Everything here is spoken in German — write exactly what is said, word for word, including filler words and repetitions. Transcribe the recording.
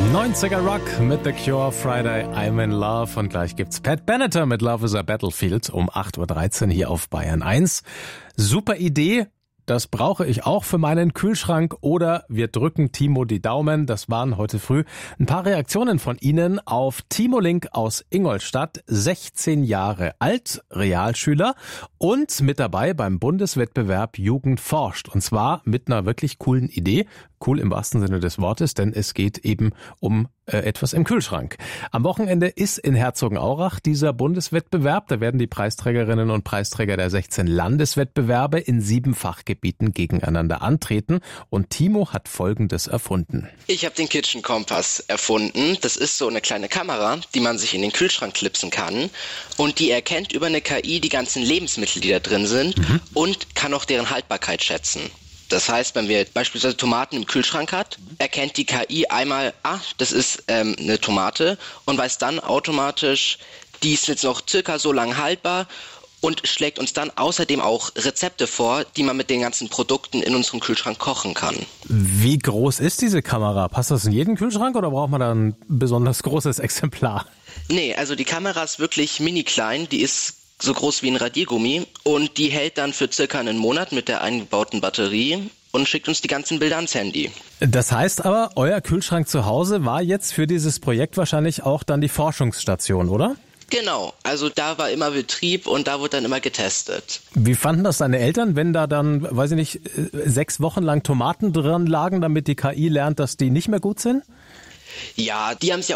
neunziger Rock mit The Cure, Friday, I'm in Love. Und gleich gibt's Pat Benatar mit Love is a Battlefield um acht Uhr dreizehn hier auf Bayern eins. Super Idee. Das brauche ich auch für meinen Kühlschrank oder wir drücken Timo die Daumen. Das waren heute früh ein paar Reaktionen von Ihnen auf Timo Link aus Ingolstadt, sechzehn Jahre alt, Realschüler und mit dabei beim Bundeswettbewerb Jugend forscht. Und zwar mit einer wirklich coolen Idee. Cool im wahrsten Sinne des Wortes, denn es geht eben um äh, etwas im Kühlschrank. Am Wochenende ist in Herzogenaurach dieser Bundeswettbewerb. Da werden die Preisträgerinnen und Preisträger der sechzehn Landeswettbewerbe in sieben Fachgebieten gegeneinander antreten. Und Timo hat Folgendes erfunden. Ich habe den Kitchen Kompass erfunden. Das ist so eine kleine Kamera, die man sich in den Kühlschrank klipsen kann. Und die erkennt über eine K I die ganzen Lebensmittel, die da drin sind, mhm. und kann auch deren Haltbarkeit schätzen. Das heißt, wenn wir beispielsweise Tomaten im Kühlschrank hat, erkennt die K I einmal, ah, das ist ähm, eine Tomate und weiß dann automatisch, die ist jetzt noch circa so lang haltbar und schlägt uns dann außerdem auch Rezepte vor, die man mit den ganzen Produkten in unserem Kühlschrank kochen kann. Wie groß ist diese Kamera? Passt das in jeden Kühlschrank oder braucht man da ein besonders großes Exemplar? Nee, also die Kamera ist wirklich mini klein, die ist so groß wie ein Radiergummi und die hält dann für circa einen Monat mit der eingebauten Batterie und schickt uns die ganzen Bilder ans Handy. Das heißt aber, euer Kühlschrank zu Hause war jetzt für dieses Projekt wahrscheinlich auch dann die Forschungsstation, oder? Genau, also da war immer Betrieb und da wurde dann immer getestet. Wie fanden das deine Eltern, wenn da dann, weiß ich nicht, sechs Wochen lang Tomaten dran lagen, damit die K I lernt, dass die nicht mehr gut sind? Ja, die haben es ja